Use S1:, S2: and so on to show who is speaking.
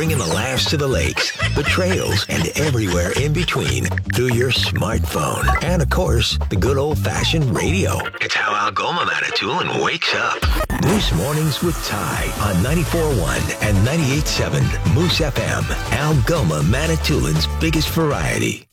S1: bringing the laughs to the lakes, the trails, and everywhere in between through your smartphone. And, of course, the good old-fashioned radio. It's how Algoma Manitoulin wakes up. Moose Mornings with Ty on 94.1 and 98.7 Moose FM, Algoma Manitoulin's biggest variety.